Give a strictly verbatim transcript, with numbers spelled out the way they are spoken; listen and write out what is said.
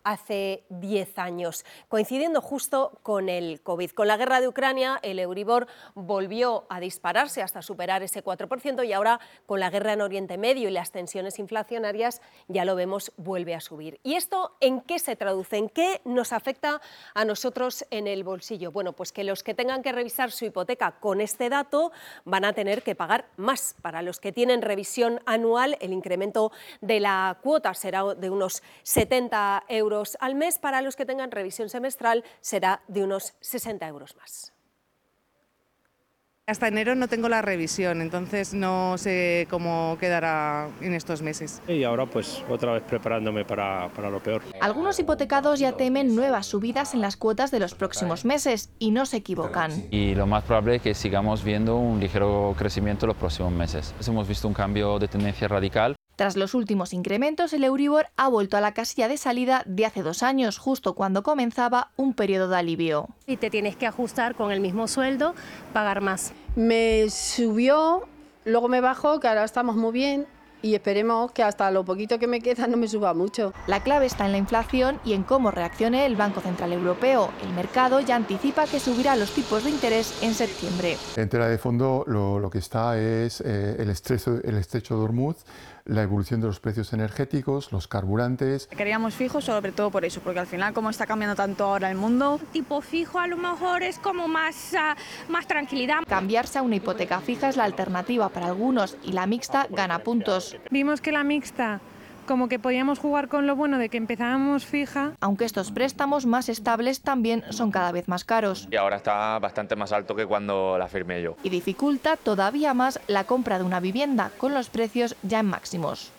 hace diez años, coincidiendo justo con el COVID. Con la guerra de Ucrania, el Euribor volvió a dispararse hasta superar ese cuatro por ciento y ahora, con la guerra en Oriente Medio y las tensiones inflacionarias, ya lo vemos, vuelve a subir. ¿Y esto en qué se traduce? ¿En qué nos afecta a nosotros en el bolsillo? Bueno, pues que los que tengan que revisar su hipoteca con este dato van a tener que pagar más. Para los que tienen revisión anual, el incremento de la cuota será de unos setenta euros al mes. Para los que tengan revisión semestral será de unos sesenta euros más. Hasta enero no tengo la revisión, entonces no sé cómo quedará en estos meses. Y ahora pues otra vez preparándome para, para lo peor. Algunos hipotecados ya temen nuevas subidas en las cuotas de los próximos meses y no se equivocan. Y lo más probable es que sigamos viendo un ligero crecimiento en los próximos meses. Hemos visto un cambio de tendencia radical. Tras los últimos incrementos, el Euribor ha vuelto a la casilla de salida de hace dos años, justo cuando comenzaba un periodo de alivio. Y te tienes que ajustar con el mismo sueldo, pagar más. Me subió, luego me bajó, que ahora estamos muy bien y esperemos que hasta lo poquito que me queda no me suba mucho. La clave está en la inflación y en cómo reaccione el Banco Central Europeo. El mercado ya anticipa que subirá los tipos de interés en septiembre. En tela de fondo lo, lo que está es eh, el, estrecho, el estrecho de Hormuz, la evolución de los precios energéticos, los carburantes. Queríamos fijos sobre todo por eso, porque al final como está cambiando tanto ahora el mundo. Tipo fijo a lo mejor es como más, uh, más tranquilidad. Cambiarse a una hipoteca fija es la alternativa para algunos y la mixta gana puntos. Vimos que la mixta, como que podíamos jugar con lo bueno de que empezábamos fija. Aunque estos préstamos más estables también son cada vez más caros. Y ahora está bastante más alto que cuando la firmé yo. Y dificulta todavía más la compra de una vivienda, con los precios ya en máximos.